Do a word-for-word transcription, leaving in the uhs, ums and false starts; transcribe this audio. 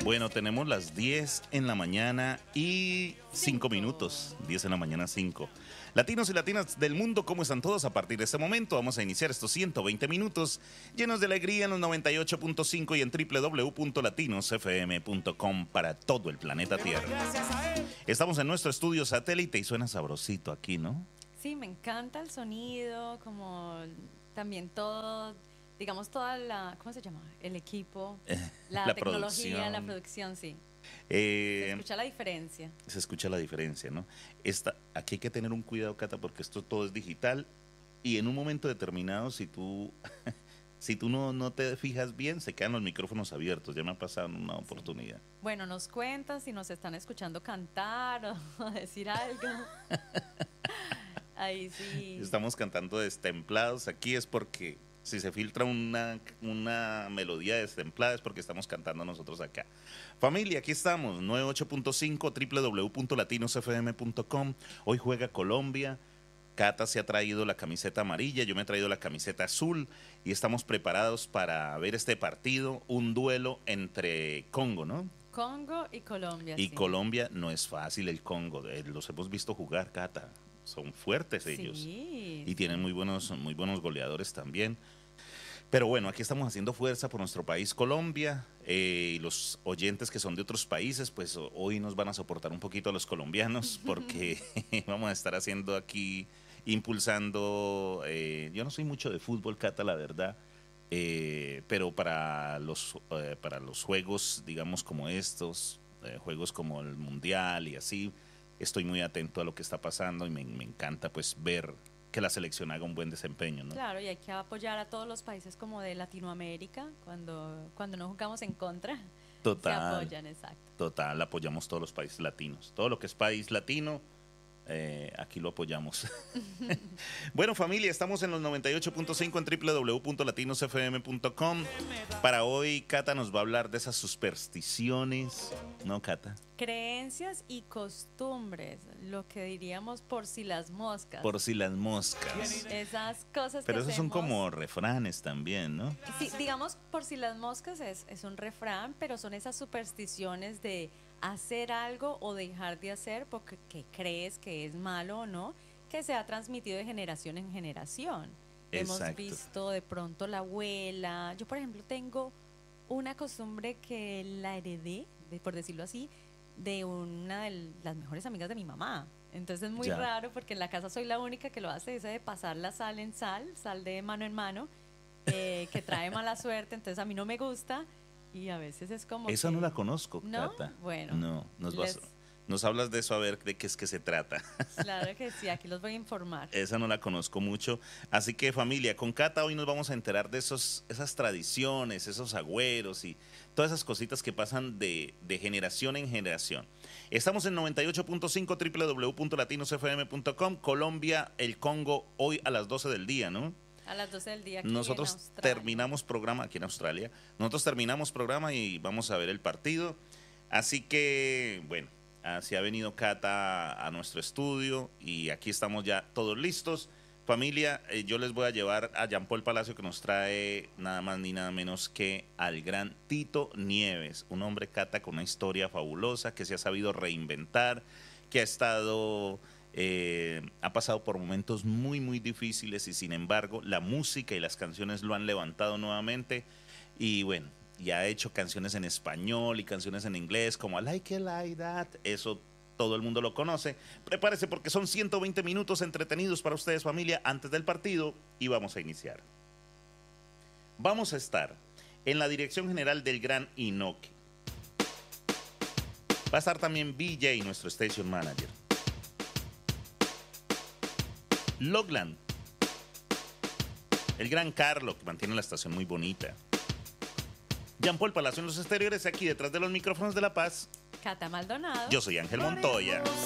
Bueno, tenemos las diez en la mañana y cinco minutos. diez en la mañana, cinco. Latinos y latinas del mundo, ¿cómo están todos? A partir de este momento vamos a iniciar estos ciento veinte minutos llenos de alegría en los noventa y ocho punto cinco y en doble u doble u doble u punto latinos f m punto com para todo el planeta Tierra. Estamos en nuestro estudio satélite y suena sabrosito aquí, ¿no? Sí, me encanta el sonido, como también todo, digamos, toda la, ¿cómo se llama? El equipo, la, la tecnología, producción. la producción, sí. Eh, se escucha la diferencia. Se escucha la diferencia, ¿no? Esta, aquí hay que tener un cuidado, Cata, porque esto todo es digital y en un momento determinado, si tú, si tú no, no te fijas bien, se quedan los micrófonos abiertos. Ya me ha pasado en una sí. oportunidad. Bueno, nos cuentan si nos están escuchando cantar o decir algo. Ahí sí. Estamos cantando destemplados. Aquí es porque si se filtra una, una melodía destemplada es porque estamos cantando nosotros acá. Familia, aquí estamos, noventa y ocho punto cinco, doble u doble u doble u punto latinos f m punto com. Hoy juega Colombia. Cata se ha traído la camiseta amarilla, yo me he traído la camiseta azul y estamos preparados para ver este partido, un duelo entre Congo, ¿no? Congo y Colombia. Y sí. Colombia no es fácil el Congo, los hemos visto jugar, Cata. Son fuertes ellos sí, y tienen muy buenos, muy buenos goleadores también. Pero bueno, aquí estamos haciendo fuerza por nuestro país Colombia eh, y los oyentes que son de otros países, pues hoy nos van a soportar un poquito a los colombianos porque vamos a estar haciendo aquí, impulsando, eh, yo no soy mucho de fútbol, Cata, la verdad, eh, pero para los, eh, para los juegos, digamos, como estos, eh, juegos como el Mundial y así, estoy muy atento a lo que está pasando y me, me encanta pues ver que la selección haga un buen desempeño, ¿no? Claro, y hay que apoyar a todos los países como de Latinoamérica cuando, cuando no jugamos en contra. Total. Se apoyan, exacto. Total, apoyamos todos los países latinos. Todo lo que es país latino, eh, aquí lo apoyamos. Bueno, familia, estamos en los noventa y ocho punto cinco en doble u doble u doble u punto latinos f m punto com. Para hoy, Cata nos va a hablar de esas supersticiones, ¿no, Cata? Creencias y costumbres, lo que diríamos por si las moscas. Por si las moscas. Esas cosas Pero que esos hacemos, son como refranes también, ¿no? Sí, digamos, por si las moscas es, es un refrán, pero son esas supersticiones de hacer algo o dejar de hacer porque que crees que es malo o no, que se ha transmitido de generación en generación. Exacto. Hemos visto de pronto la abuela. Yo, por ejemplo, tengo una costumbre que la heredé, de, por decirlo así, de una de las mejores amigas de mi mamá. Entonces es muy Ya. raro porque en la casa soy la única que lo hace, ese de pasar la sal en sal, sal de mano en mano, eh, que trae mala suerte, entonces a mí no me gusta y a veces es como Esa que, no la conozco, ¿no? Cata. Bueno. No, nos, les... vas, nos hablas de eso a ver de qué es que se trata. Claro que sí, aquí los voy a informar. Esa no la conozco mucho. Así que, familia, con Cata hoy nos vamos a enterar de esos, esas tradiciones, esos agüeros y todas esas cositas que pasan de, de generación en generación. Estamos en noventa y ocho punto cinco, doble u doble u doble u punto latinos f m punto com. Colombia, el Congo, hoy a las doce del día, ¿no? A las doce del día aquí Nosotros en Australia. terminamos programa aquí en Australia. Nosotros terminamos programa y vamos a ver el partido. Así que, bueno, así ha venido Cata a nuestro estudio y aquí estamos ya todos listos. Familia, eh, yo les voy a llevar a Jean Paul Palacio que nos trae nada más ni nada menos que al gran Tito Nieves, un hombre, Cata, con una historia fabulosa que se ha sabido reinventar, que ha estado... Eh, ha pasado por momentos muy muy difíciles y sin embargo la música y las canciones lo han levantado nuevamente y bueno, y ha hecho canciones en español y canciones en inglés como I Like It Like That, eso todo el mundo lo conoce. Prepárese porque son ciento veinte minutos entretenidos para ustedes, familia, antes del partido y vamos a iniciar. Vamos a estar en la dirección general del gran Inoki. Va a estar también B J, nuestro station manager. Logland, el gran Carlo, que mantiene la estación muy bonita. Jean Paul Palacio en los exteriores, aquí detrás de los micrófonos de La Paz. Cata Maldonado. Yo soy Ángel Montoya.